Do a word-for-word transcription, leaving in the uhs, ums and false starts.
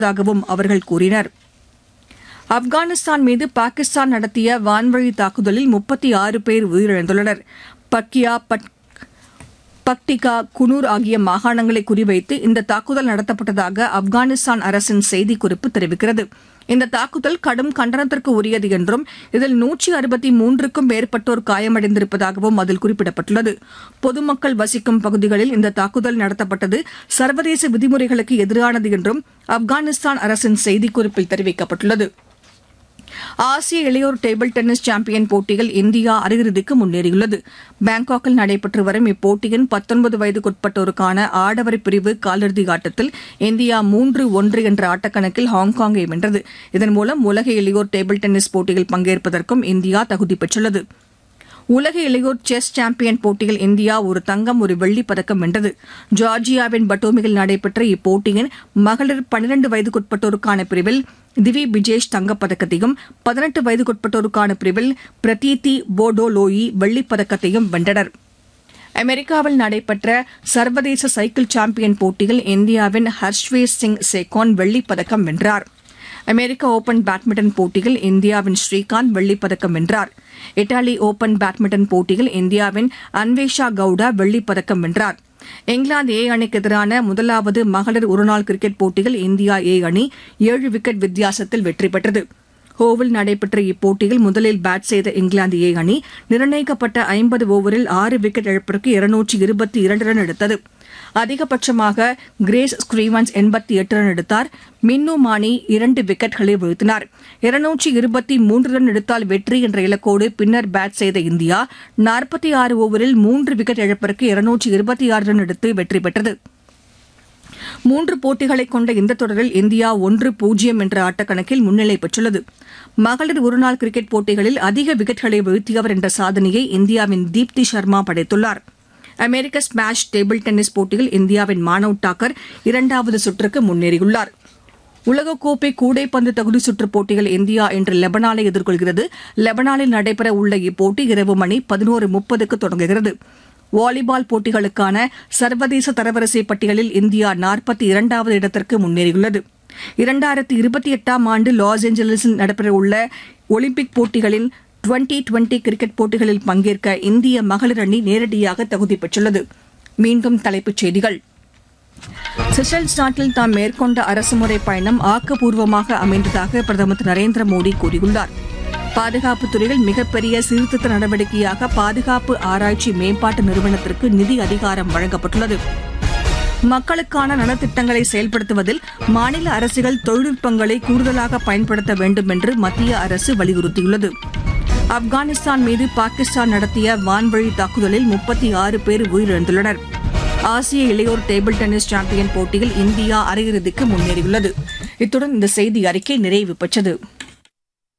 தாகவும் அவர்கள் கூறினர். ஆப்கானிஸ்தான் மீது பாகிஸ்தான் நடத்திய வான்வழி தாக்குதலில் முப்பத்தி ஆறு பேர் உயிரிழந்துள்ளனர். பக்கியா, பக்டிகா, குனூர் ஆகிய மாகாணங்களை குறிவைத்து இந்த தாக்குதல் நடத்தப்பட்டதாக ஆப்கானிஸ்தான் அரசின் செய்திக்குறிப்பு தெரிவிக்கிறது. இந்த தாக்குதல் கடும் கண்டனத்திற்கு உரியது என்றும் இதில் நூற்றி அறுபத்தி மூன்றுக்கும் மேற்பட்டோர் காயமடைந்திருப்பதாகவும் அதில் குறிப்பிடப்பட்டுள்ளது. பொதுமக்கள் வசிக்கும் பகுதிகளில் இந்த தாக்குதல் நடத்தப்பட்டது சர்வதேச விதிமுறைகளுக்கு எதிரானது என்றும் ஆப்கானிஸ்தான் அரசின் செய்திக்குறிப்பில் தெரிவிக்கப்பட்டுள்ளது. ஆசிய இளையோர் டேபிள் டென்னிஸ் சாம்பியன் போட்டியில் இந்தியா அரையிறுதிக்கு முன்னேறியுள்ளது. பாங்காக்கில் நடைபெற்று வரும் இப்போட்டியின் பத்தொன்பது வயதுக்குட்பட்டோருக்கான ஆடவர் பிரிவு காலிறுதி ஆட்டத்தில் இந்தியா மூன்று ஒன்று என்ற ஆட்டக்கணக்கில் ஹாங்காங்கை வென்றது. இதன் மூலம் உலக இளையோர் டேபிள் டென்னிஸ் போட்டியில் பங்கேற்பதற்கும் இந்தியா தகுதி பெற்றுள்ளது. உலக இளையோர் செஸ் சாம்பியன் போட்டியில் இந்தியா ஒரு தங்கம் ஒரு வெள்ளிப் பதக்கம் வென்றது. ஜார்ஜியாவின் பட்டோமியில் நடைபெற்ற இப்போட்டியின் மகளிர் பன்னிரண்டு வயதுக்குட்பட்டோருக்கான பிரிவில் திவி பிஜேஷ் தங்கப்பதக்கத்தையும் பதினெட்டு வயதுக்குட்பட்டோருக்கான பிரிவில் பிரதீதி போடோலோயி வெள்ளிப் பதக்கத்தையும் வென்றனர். அமெரிக்காவில் நடைபெற்ற சர்வதேச சைக்கிள் சாம்பியன் போட்டியில் இந்தியாவின் ஹர்ஷ்வேஷ் சிங் சேகோன் வெள்ளிப் பதக்கம் வென்றார். அமெரிக்க ஓபன் பேட்மிண்டன் போட்டியில் இந்தியாவின் ஸ்ரீகாந்த் வெள்ளிப் பதக்கம் வென்றார். இத்தாலி ஓபன் பேட்மிண்டன் போட்டியில் இந்தியாவின் அன்வேஷா கவுடா வெள்ளிப் பதக்கம் வென்றார். இங்கிலாந்து ஏ அணிக்கு எதிரான முதலாவது மகளிர் ஒருநாள் கிரிக்கெட் போட்டியில் இந்தியா ஏ அணி ஏழு விக்கெட் வித்தியாசத்தில் வெற்றி பெற்றது. ஹோவில் நடைபெற்ற இப்போட்டியில் முதலில் பேட் செய்த இங்கிலாந்து ஏ அணி நிர்ணயிக்கப்பட்ட ஐம்பது ஓவரில் ஆறு விக்கெட் இழப்பிற்கு இருநூற்று இருபத்தி இரண்டு ரன் எடுத்தது. அதிகபட்சமாக கிரேஸ் ஸ்டீவன்ஸ் எண்பத்தி எட்டு ரன் எடுத்தார். மின்னு மானி இரண்டு விக்கெட்களை வீழ்த்தினார். இருநூற்று இருபத்தி மூன்று ரன் எடுத்தால் வெற்றி என்ற இலக்கோடு பின்னர் பேட் செய்த இந்தியா நாற்பத்தி ஆறு ஓவரில் மூன்று விக்கெட் இழப்பிற்கு இருநூற்று இருபத்தி ஆறு ரன் எடுத்து வெற்றி பெற்றது. மூன்று போட்டிகளை கொண்ட இந்த தொடரில் இந்தியா ஒன்று பூஜ்ஜியம் என்ற ஆட்டக்கணக்கில் முன்னிலை பெற்றுள்ளது. மகளிர் ஒருநாள் கிரிக்கெட் போட்டிகளில் அதிக விக்கெட்களை வீழ்த்தியவர் என்ற சாதனையை இந்தியாவின் தீப்தி சர்மா படைத்துள்ளார். அமெரிக்க ஸ்மாஷ் டேபிள் டென்னிஸ் போட்டியில் இந்தியாவின் மானவ் டாக்கர் இரண்டாவது சுற்றுக்கு முன்னேறியுள்ளார். உலகக்கோப்பை கூடைப்பந்து தகுதி சுற்றுப் போட்டியில் இந்தியா இன்று லெபனானை எதிர்கொள்கிறது. லெபனானில் நடைபெற உள்ள இப்போட்டி இரவு மணி பதினொன்று முப்பதுக்கு தொடங்குகிறது. வாலிபால் போட்டிகளுக்கான சர்வதேச தரவரிசை பட்டியலில் இந்தியா நாற்பத்தி இரண்டாவது இடத்திற்கு முன்னேறியுள்ளது. இரண்டாயிரத்தி இருபத்தி எட்டாம் ஆண்டு லாஸ் ஏஞ்சலிஸில் நடைபெறவுள்ள ஒலிம்பிக் போட்டிகளின் டுவெண்டி டுவெண்டி கிரிக்கெட் போட்டிகளில் பங்கேற்க இந்திய மகளிர் அணி நேரடியாக தகுதி பெற்றுள்ளது. மீண்டும் தலைப்புச் செய்திகள். செஷல்ஸ் நாட்டில் தாம் மேற்கொண்ட அரசுமுறை பயணம் ஆக்கப்பூர்வமாக அமைந்ததாக பிரதமர் திரு நரேந்திர மோடி கூறியுள்ளார். பாதுகாப்புத் துறையில் மிகப்பெரிய சீர்திருத்த நடவடிக்கையாக பாதுகாப்பு ஆராய்ச்சி மேம்பாட்டு நிறுவனத்திற்கு நிதி அதிகாரம் வழங்கப்பட்டுள்ளது. மக்களுக்கான நலத்திட்டங்களை செயல்படுத்துவதில் மாநில அரசுகள் தொழில்நுட்பங்களை கூடுதலாக பயன்படுத்த வேண்டும் என்று மத்திய அரசு வலியுறுத்தியுள்ளது. ஆப்கானிஸ்தான் மீது பாகிஸ்தான் நடத்திய வான்வழி தாக்குதலில் முப்பத்தி ஆறு பேர் உயிரிழந்துள்ளனர். ஆசிய இளையோர் டேபிள் டென்னிஸ் சாம்பியன் போட்டியில் இந்தியா அரையிறுதிக்கு முன்னேறியுள்ளது. இத்துடன் இந்த செய்தி அறிக்கை நிறைவு பெற்றது.